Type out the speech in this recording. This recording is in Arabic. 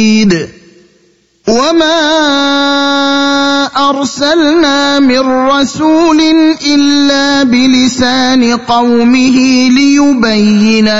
وما أرسلنا من رسول إلا بلسان قومه ليبين